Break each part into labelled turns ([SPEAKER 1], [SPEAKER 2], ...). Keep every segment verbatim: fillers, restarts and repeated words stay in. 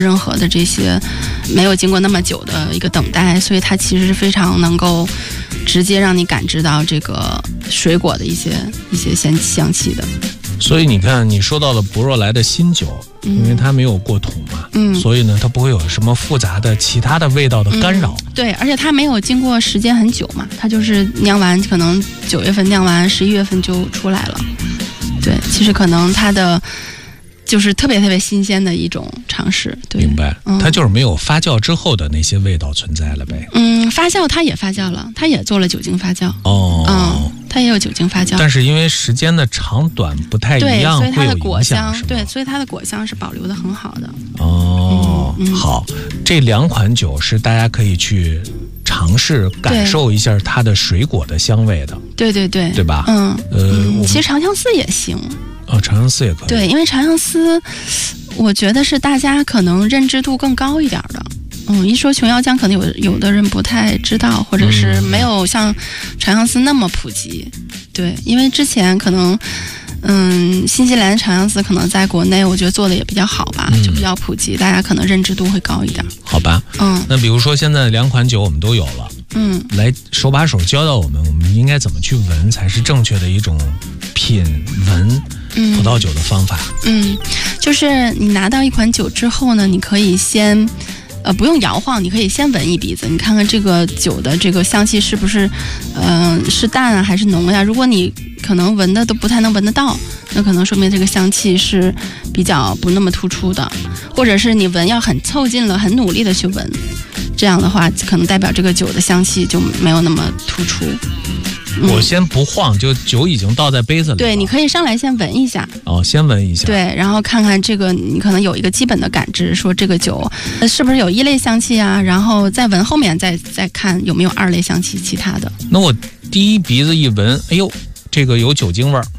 [SPEAKER 1] 任何的这些没有经过那么久的一个等待，所以它其实是非常能够直接让你感知到这个水果的一些一些香香气的。
[SPEAKER 2] 所以你看，你说到了博若莱的新酒，因为它没有过桶嘛，嗯，所以呢，它不会有什么复杂的其他的味道的干扰。
[SPEAKER 1] 嗯、对，而且它没有经过时间很久嘛，它就是酿完，可能九月份酿完，十一月份就出来了。对，其实可能它的就是特别特别新鲜的一种尝试。对，
[SPEAKER 2] 明白、嗯，它就是没有发酵之后的那些味道存在了呗。
[SPEAKER 1] 嗯，发酵它也发酵了，它也做了酒精发酵。
[SPEAKER 2] 哦，
[SPEAKER 1] 嗯。它也有酒精发酵，
[SPEAKER 2] 但是因为时间的长短不太一样，
[SPEAKER 1] 对，所以它的果香，
[SPEAKER 2] 对，
[SPEAKER 1] 所以它的果香是保留的很好的。
[SPEAKER 2] 哦、嗯嗯，好，这两款酒是大家可以去尝试感受一下它的水果的香味的。
[SPEAKER 1] 对对对，
[SPEAKER 2] 对吧？
[SPEAKER 1] 嗯，
[SPEAKER 2] 呃，
[SPEAKER 1] 嗯、其实长相思也行。
[SPEAKER 2] 哦，长相思也可以。
[SPEAKER 1] 对，因为长相思，我觉得是大家可能认知度更高一点的。嗯，一说琼瑶浆，可能有有的人不太知道，或者是没有像长相思那么普及。对，因为之前可能，嗯，新西兰长相思可能在国内，我觉得做的也比较好吧，嗯、就比较普及，大家可能认知度会高一点。
[SPEAKER 2] 好吧，
[SPEAKER 1] 嗯，
[SPEAKER 2] 那比如说现在两款酒我们都有了，
[SPEAKER 1] 嗯，
[SPEAKER 2] 来手把手教到我们，我们应该怎么去闻才是正确的一种品闻葡萄酒的方法？嗯，
[SPEAKER 1] 嗯就是你拿到一款酒之后呢，你可以先。呃，不用摇晃，你可以先闻一鼻子，你看看这个酒的这个香气是不是，嗯、呃，是淡啊还是浓呀？如果你可能闻的都不太能闻得到，那可能说明这个香气是比较不那么突出的，或者是你闻要很凑近了，很努力的去闻，这样的话可能代表这个酒的香气就没有那么突出。
[SPEAKER 2] 嗯、我先不晃，就酒已经倒在杯子里了。
[SPEAKER 1] 对，你可以上来先闻一下。
[SPEAKER 2] 哦，先闻一下。
[SPEAKER 1] 对，然后看看这个，你可能有一个基本的感知，说这个酒是不是有一类香气啊？然后再闻后面再再看有没有二类香气，其他的。
[SPEAKER 2] 那我第一鼻子一闻，哎呦，这个有酒精味儿。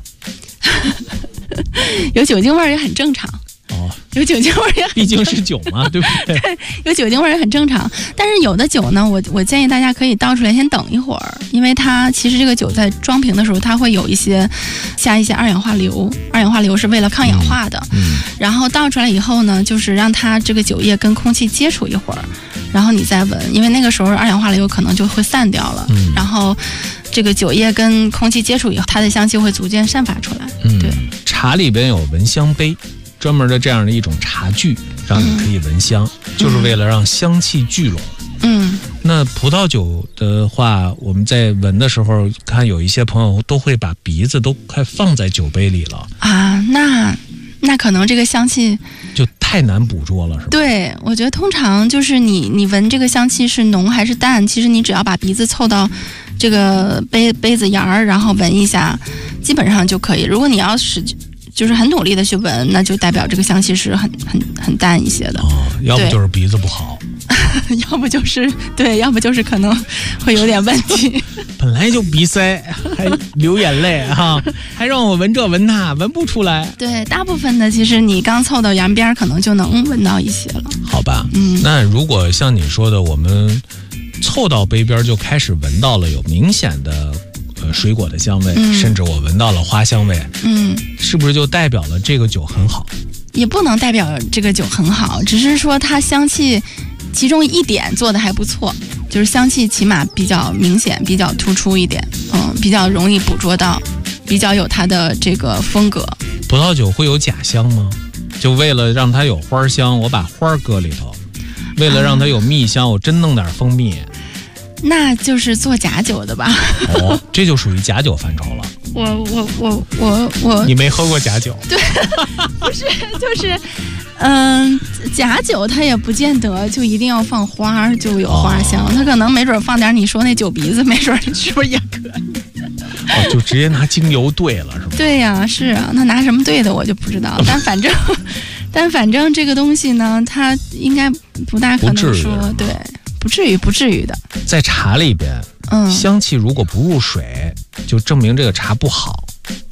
[SPEAKER 1] 有酒精味儿也很正常。
[SPEAKER 2] 哦，
[SPEAKER 1] 有酒精味儿也很正常，
[SPEAKER 2] 毕竟是酒嘛，对不对？
[SPEAKER 1] 对，有酒精味儿也很正常。但是有的酒呢，我我建议大家可以倒出来先等一会儿，因为它其实这个酒在装瓶的时候，它会有一些下一些二氧化硫，二氧化硫是为了抗氧化的。
[SPEAKER 2] 嗯。嗯
[SPEAKER 1] 然后倒出来以后呢，就是让它这个酒液跟空气接触一会儿，然后你再闻，因为那个时候二氧化硫可能就会散掉了。
[SPEAKER 2] 嗯。
[SPEAKER 1] 然后这个酒液跟空气接触以后，它的香气会逐渐散发出来。
[SPEAKER 2] 嗯。
[SPEAKER 1] 对。
[SPEAKER 2] 茶里边有闻香杯。专门的这样的一种茶具，让你可以闻香，嗯、就是为了让香气聚拢。
[SPEAKER 1] 嗯，
[SPEAKER 2] 那葡萄酒的话，我们在闻的时候，看有一些朋友都会把鼻子都快放在酒杯里了
[SPEAKER 1] 啊，那那可能这个香气
[SPEAKER 2] 就太难捕捉了，是吧？
[SPEAKER 1] 对，我觉得通常就是你你闻这个香气是浓还是淡，其实你只要把鼻子凑到这个杯杯子沿儿，然后闻一下，基本上就可以。如果你要是就是很努力的去闻，那就代表这个香气是很很很淡一些的。
[SPEAKER 2] 哦，要不就是鼻子不好，
[SPEAKER 1] 要不就是对，要不就是可能会有点问题。
[SPEAKER 2] 本来就鼻塞，还流眼泪哈，还让我闻这闻那，闻不出来。
[SPEAKER 1] 对，大部分的其实你刚凑到沿边，可能就能闻到一些了。
[SPEAKER 2] 好吧，
[SPEAKER 1] 嗯，
[SPEAKER 2] 那如果像你说的，我们凑到杯边就开始闻到了有明显的。呃，水果的香味、嗯，甚至我闻到了花香味，
[SPEAKER 1] 嗯，
[SPEAKER 2] 是不是就代表了这个酒很好？
[SPEAKER 1] 也不能代表这个酒很好，只是说它香气其中一点做的还不错，就是香气起码比较明显，比较突出一点，嗯，比较容易捕捉到，比较有它的这个风格。
[SPEAKER 2] 葡萄酒会有假香吗？就为了让它有花香，我把花搁里头；为了让它有蜜香，我真弄点蜂蜜。
[SPEAKER 1] 那就是做假酒的吧？
[SPEAKER 2] 哦，这就属于假酒范畴了。
[SPEAKER 1] 我我我我我，
[SPEAKER 2] 你没喝过假酒？
[SPEAKER 1] 对，不是，就是，嗯，假酒它也不见得就一定要放花就有花香，它、哦、可能没准放点你说那酒鼻子，没准是不是也可以？
[SPEAKER 2] 哦，就直接拿精油兑了，是吧？
[SPEAKER 1] 对呀、啊，是啊，那拿什么兑的我就不知道，但反正，但反正这个东西呢，它应该不大可能说对。不至于，不至于的。
[SPEAKER 2] 在茶里边，
[SPEAKER 1] 嗯，
[SPEAKER 2] 香气如果不入水，就证明这个茶不好。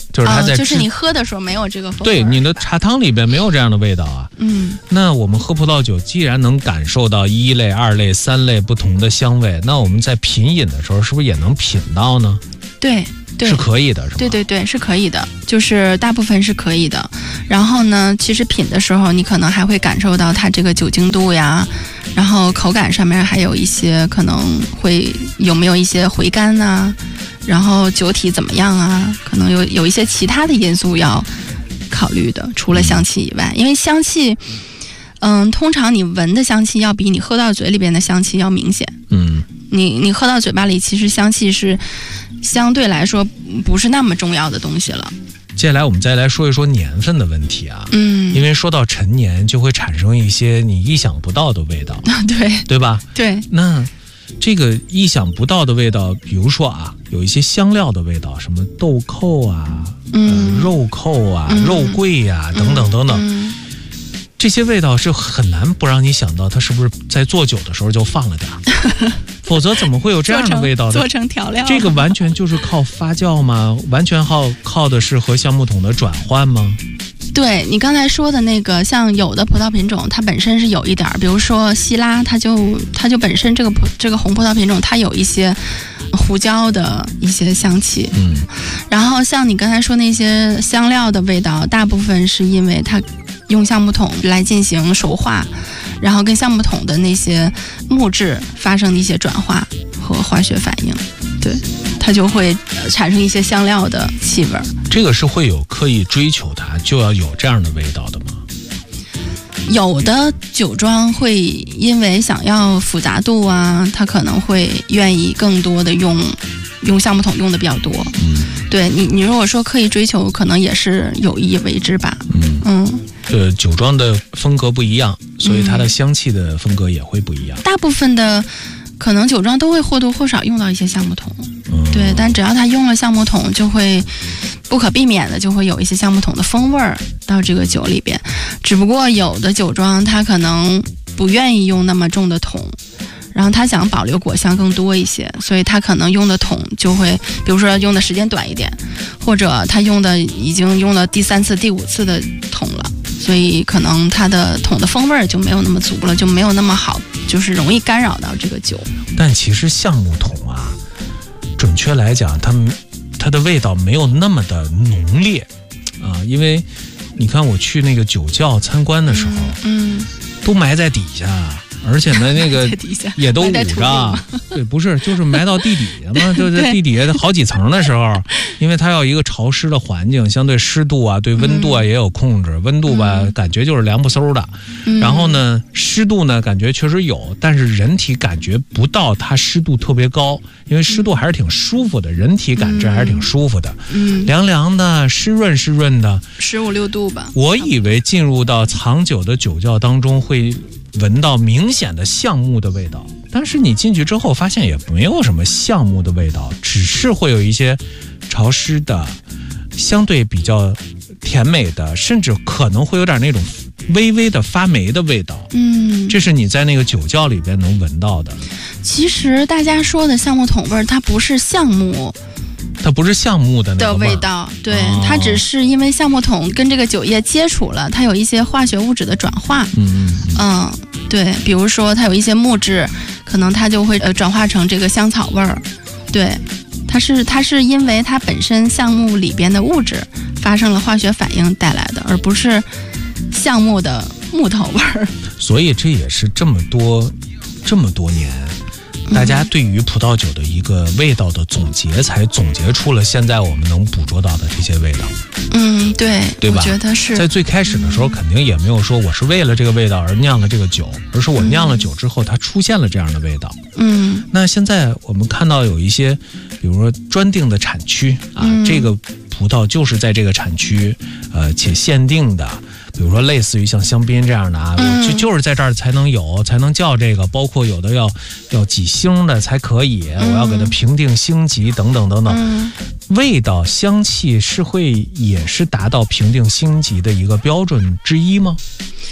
[SPEAKER 2] 就是它在、
[SPEAKER 1] 哦、就是你喝的时候没有这个风味。
[SPEAKER 2] 对，你的茶汤里边没有这样的味道啊。
[SPEAKER 1] 嗯，
[SPEAKER 2] 那我们喝葡萄酒既然能感受到一类、二类、三类不同的香味，那我们在品饮的时候是不是也能品到呢？
[SPEAKER 1] 对。对，
[SPEAKER 2] 是可以的，是吧？
[SPEAKER 1] 对对对，是可以的，就是大部分是可以的。然后呢，其实品的时候，你可能还会感受到它这个酒精度呀，然后口感上面还有一些可能会有没有一些回甘啊，然后酒体怎么样啊，可能有有一些其他的因素要考虑的，除了香气以外，因为香气，嗯，通常你闻的香气要比你喝到嘴里边的香气要明显。嗯，你你喝到嘴巴里，其实香气是相对来说不是那么重要的东西了。
[SPEAKER 2] 接下来我们再来说一说年份的问题啊，嗯，因为说到陈年，就会产生一些你意想不到的味道，
[SPEAKER 1] 对
[SPEAKER 2] 对吧？
[SPEAKER 1] 对。
[SPEAKER 2] 那这个意想不到的味道，比如说啊，有一些香料的味道，什么豆蔻啊、嗯呃、肉蔻啊、嗯、肉桂呀、啊、等等等等。嗯，这些味道是很难不让你想到它是不是在做酒的时候就放了点儿，否则怎么会有这样的味道的？
[SPEAKER 1] 做成调料，
[SPEAKER 2] 这个完全就是靠发酵吗？完全靠靠的是和橡木桶的转换吗？
[SPEAKER 1] 对，你刚才说的那个，像有的葡萄品种它本身是有一点，比如说西拉，它就它就本身这个葡这个红葡萄品种它有一些胡椒的一些香气。嗯，然后像你刚才说那些香料的味道，大部分是因为它用橡木桶来进行熟化，然后跟橡木桶的那些木质发生一些转化和化学反应，对，它就会产生一些香料的气味。
[SPEAKER 2] 这个是会有刻意追求它就要有这样的味道的吗？
[SPEAKER 1] 有的酒庄会因为想要复杂度啊，它可能会愿意更多的用用橡木桶用的比较多。嗯，对你你如果说刻意追求，可能也是有意为之吧。嗯嗯。
[SPEAKER 2] 呃，酒庄的风格不一样，所以它的香气的风格也会不一样。
[SPEAKER 1] 大部分的可能酒庄都会或多或少用到一些橡木桶，嗯、对，但只要它用了橡木桶，就会不可避免的就会有一些橡木桶的风味儿到这个酒里边。只不过有的酒庄它可能不愿意用那么重的桶，然后他想保留果香更多一些，所以他可能用的桶就会，比如说用的时间短一点，或者他用的已经用了第三次、第五次的桶了，所以可能它的桶的风味就没有那么足了，就没有那么好，就是容易干扰到这个酒。
[SPEAKER 2] 但其实橡木桶啊，准确来讲，它它的味道没有那么的浓烈啊，因为你看我去那个酒窖参观的时候，嗯，嗯都埋在底下。而且呢，那个也都捂着，对，不是，就是埋到地底下嘛，就在地底下好几层的时候，因为它要一个潮湿的环境，相对湿度啊，对温度啊也有控制，温度吧感觉就是凉不嗖的，然后呢，湿度呢感觉确实有，但是人体感觉不到它湿度特别高，因为湿度还是挺舒服的，人体感知还是挺舒服的，嗯，凉凉的，湿润湿润的，
[SPEAKER 1] 十五六度吧。
[SPEAKER 2] 我以为进入到藏酒的酒窖当中会闻到明显的橡木的味道，但是你进去之后发现也没有什么橡木的味道，只是会有一些潮湿的相对比较甜美的，甚至可能会有点那种微微的发霉的味道。嗯，这是你在那个酒窖里边能闻到的。
[SPEAKER 1] 其实大家说的橡木桶味儿，它不是橡木，
[SPEAKER 2] 它不是橡木的那个
[SPEAKER 1] 的味道，对、哦，它只是因为橡木桶跟这个酒液接触了，它有一些化学物质的转化。嗯嗯嗯，对，比如说它有一些木质，可能它就会呃转化成这个香草味儿。对，它是它是因为它本身橡木里边的物质发生了化学反应带来的，而不是橡木的木头味儿。
[SPEAKER 2] 所以这也是这么多这么多年。大家对于葡萄酒的一个味道的总结，才总结出了现在我们能捕捉到的这些味道。
[SPEAKER 1] 嗯，对，
[SPEAKER 2] 对吧？
[SPEAKER 1] 我觉得是。
[SPEAKER 2] 在最开始的时候，肯定也没有说我是为了这个味道而酿了这个酒，而是我酿了酒之后，它出现了这样的味道。嗯，那现在我们看到有一些，比如说专定的产区啊，嗯、这个葡萄就是在这个产区，呃，且限定的。比如说类似于像香槟这样的啊，嗯、就就是在这儿才能有，才能叫这个，包括有的要要几星的才可以，嗯、我要给它评定星级等等等等。嗯、味道香气是会也是达到评定星级的一个标准之一吗？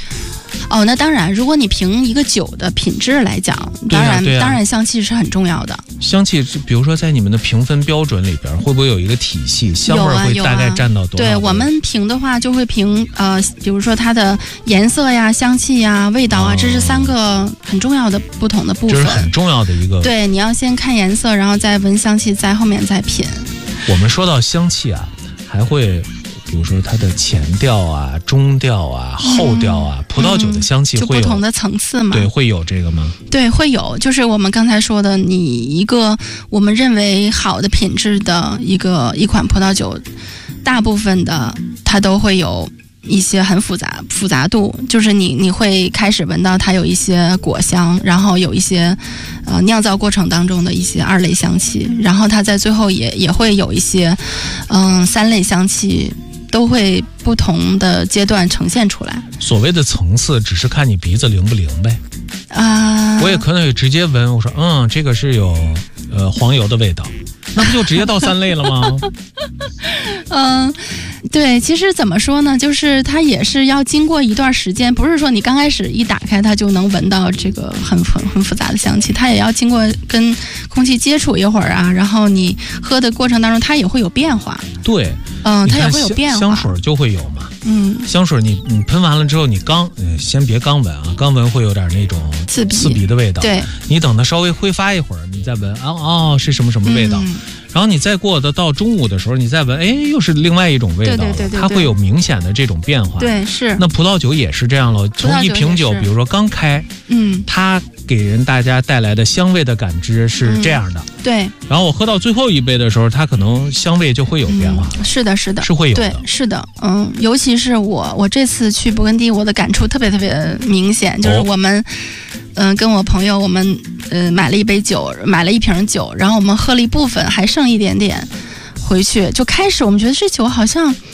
[SPEAKER 1] 哦，那当然，如果你凭一个酒的品质来讲，当然、
[SPEAKER 2] 对啊对啊、
[SPEAKER 1] 当然香气是很重要的。
[SPEAKER 2] 香气，比如说在你们的评分标准里边，会不会有一个体系？香味会大概占到多少？
[SPEAKER 1] 对，我们评的话就会评呃，比如说它的颜色呀、香气呀、味道啊，哦、这是三个很重要的不同的部分。
[SPEAKER 2] 这是很重要的一个。
[SPEAKER 1] 对，你要先看颜色，然后再闻香气，再后面再品。
[SPEAKER 2] 我们说到香气啊，还会。比如说它的前调啊、中调啊、后调啊，嗯、葡萄酒的香气会有、
[SPEAKER 1] 嗯、就不同的层次嘛？
[SPEAKER 2] 对，会有这个吗？
[SPEAKER 1] 对，会有。就是我们刚才说的，你一个我们认为好的品质的一个一款葡萄酒，大部分的它都会有一些很复杂复杂度，就是你你会开始闻到它有一些果香，然后有一些呃酿造过程当中的一些二类香气，然后它在最后也也会有一些嗯三类香气。都会不同的阶段呈现出来。
[SPEAKER 2] 所谓的层次，只是看你鼻子灵不灵呗。
[SPEAKER 1] 啊、呃，
[SPEAKER 2] 我也可能也直接闻，我说，嗯，这个是有呃黄油的味道，那不就直接到三类了吗？
[SPEAKER 1] 嗯，对，其实怎么说呢，就是它也是要经过一段时间，不是说你刚开始一打开它就能闻到这个很很很复杂的香气，它也要经过跟空气接触一会儿啊，然后你喝的过程当中它也会有变化。
[SPEAKER 2] 对，
[SPEAKER 1] 嗯，它也会有变化。
[SPEAKER 2] 香水就会有嘛，
[SPEAKER 1] 嗯，
[SPEAKER 2] 香水你你喷完了之后，你刚、呃、先别刚闻啊，刚闻会有点那种
[SPEAKER 1] 刺鼻
[SPEAKER 2] 刺鼻的味道。
[SPEAKER 1] 对，
[SPEAKER 2] 你等它稍微挥发一会儿，你再闻啊，哦，是什么什么味道。嗯，然后你再过的到中午的时候，你再闻，哎，又是另外一种味道了。
[SPEAKER 1] 对对对对对，
[SPEAKER 2] 它会有明显的这种变化。
[SPEAKER 1] 对，是。
[SPEAKER 2] 那葡萄酒也是这样了，从一瓶酒，比如说刚开，
[SPEAKER 1] 嗯，
[SPEAKER 2] 它给人大家带来的香味的感知是这样的。
[SPEAKER 1] 嗯、对。
[SPEAKER 2] 然后我喝到最后一杯的时候，它可能香味就会有变化。
[SPEAKER 1] 嗯、是的，是的，
[SPEAKER 2] 是会有的。
[SPEAKER 1] 对，是的，嗯，尤其是我，我这次去勃艮第，我的感触特别特别明显，就是我们。哦嗯，跟我朋友我们呃买了一杯酒，买了一瓶酒，然后我们喝了一部分，还剩一点点回去。就开始我们觉得这酒好像